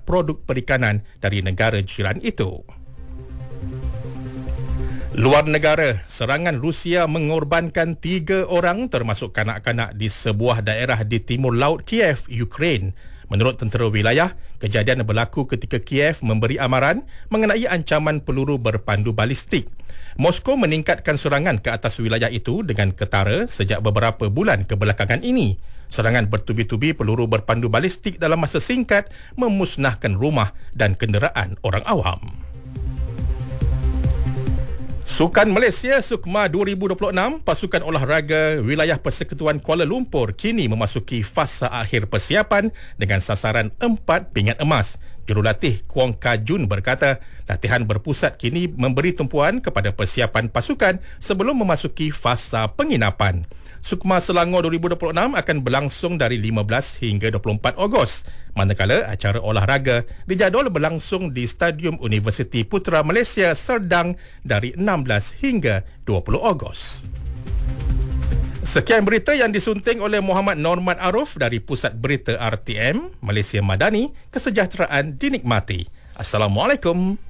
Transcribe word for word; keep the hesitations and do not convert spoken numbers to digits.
produk perikanan dari negara jiran itu. Luar negara, serangan Rusia mengorbankan tiga orang termasuk kanak-kanak di sebuah daerah di timur laut Kiev, Ukraine. Menurut tentera wilayah, kejadian berlaku ketika Kiev memberi amaran mengenai ancaman peluru berpandu balistik. Moskow meningkatkan serangan ke atas wilayah itu dengan ketara sejak beberapa bulan kebelakangan ini. Serangan bertubi-tubi peluru berpandu balistik dalam masa singkat memusnahkan rumah dan kenderaan orang awam. Sukan Malaysia Sukma dua ribu dua puluh enam, pasukan olahraga wilayah Persekutuan Kuala Lumpur kini memasuki fasa akhir persiapan dengan sasaran empat pingat emas. Jurulatih Kwong Kajun berkata, latihan berpusat kini memberi tumpuan kepada persiapan pasukan sebelum memasuki fasa penginapan. Sukma Selangor dua ribu dua puluh enam akan berlangsung dari lima belas hingga dua puluh empat Ogos, manakala acara olahraga dijadual berlangsung di Stadium Universiti Putra Malaysia Serdang dari enam belas hingga dua puluh Ogos. Sekian berita yang disunting oleh Muhammad Norman Aruf dari Pusat Berita R T M, Malaysia Madani, kesejahteraan dinikmati. Assalamualaikum.